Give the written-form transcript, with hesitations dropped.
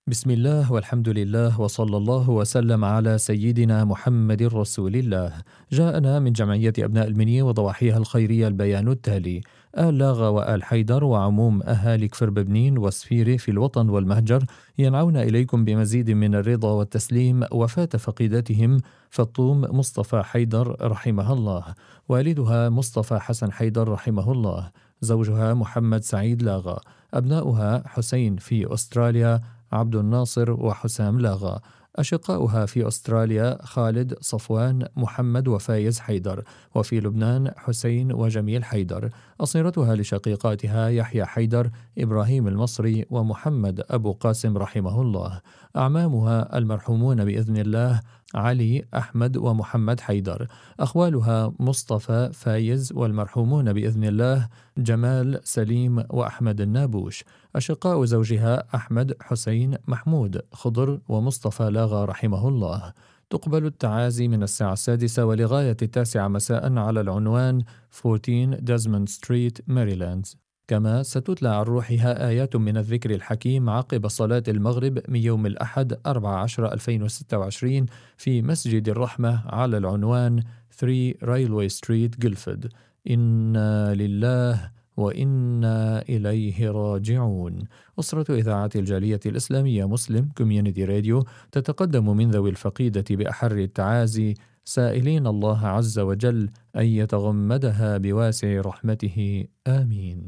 بسم الله والحمد لله وصلى الله وسلم على سيدنا محمد رسول الله. جاءنا من جمعية أبناء المنيا وضواحيها الخيرية البيان التالي: آل لاغا وآل حيدر وعموم أهالي كفر ببنين وسفيرة في الوطن والمهجر ينعون إليكم بمزيد من الرضا والتسليم وفاة فقيدتهم فطوم مصطفى حيدر رحمها الله، والدها مصطفى حسن حيدر رحمه الله، زوجها محمد سعيد لاغا، أبناؤها حسين في أستراليا، عبد الناصر وحسام لاغا، أشقاؤها في أستراليا خالد صفوان محمد وفايز حيدر، وفي لبنان حسين وجميل حيدر، أصيرتها لشقيقاتها يحيى حيدر، إبراهيم المصري ومحمد أبو قاسم رحمه الله، أعمامها المرحومون بإذن الله علي أحمد ومحمد حيدر، أخوالها مصطفى فايز والمرحومون بإذن الله جمال سليم وأحمد النابوش، أشقاء زوجها أحمد حسين محمود خضر ومصطفى لاغا رحمه الله. تقبل التعازي من الساعة 6 ولغاية 9 مساء على العنوان 14 ديزموند ستريت ماريلاند. كما ستتلى عن روحها آيات من الذكر الحكيم عقب صلاة المغرب من يوم الأحد 14/2026 في مسجد الرحمة على العنوان 3 رايلوي ستريت جلفد. إنا لله وإنا إليه راجعون. أسرة إذاعة الجالية الإسلامية مسلم كوميونيتي راديو تتقدم من ذوي الفقيدة بأحر التعازي، سائلين الله عز وجل أن يتغمدها بواسع رحمته، آمين.